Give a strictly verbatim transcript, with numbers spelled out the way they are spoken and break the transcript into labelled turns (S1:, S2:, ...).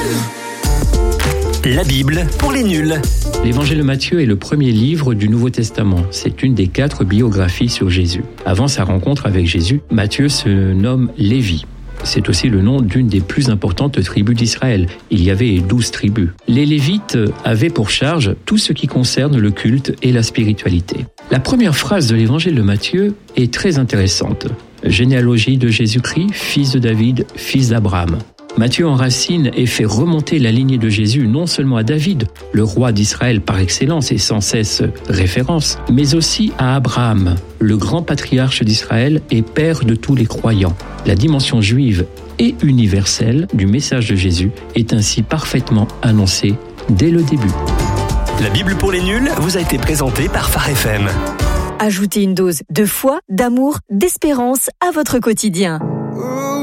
S1: La Bible pour les nuls.
S2: L'Évangile de Matthieu est le premier livre du Nouveau Testament. C'est une des quatre biographies sur Jésus. Avant sa rencontre avec Jésus, Matthieu se nomme Lévi. C'est aussi le nom d'une des plus importantes tribus d'Israël. Il y avait douze tribus. Les Lévites avaient pour charge tout ce qui concerne le culte et la spiritualité. La première phrase de l'Évangile de Matthieu est très intéressante. Généalogie de Jésus-Christ, fils de David, fils d'Abraham. Matthieu enracine et fait remonter la lignée de Jésus non seulement à David, le roi d'Israël par excellence et sans cesse référence, mais aussi à Abraham, le grand patriarche d'Israël et père de tous les croyants. La dimension juive et universelle du message de Jésus est ainsi parfaitement annoncée dès le début.
S1: La Bible pour les nuls vous a été présentée par Phare F M.
S3: Ajoutez une dose de foi, d'amour, d'espérance à votre quotidien.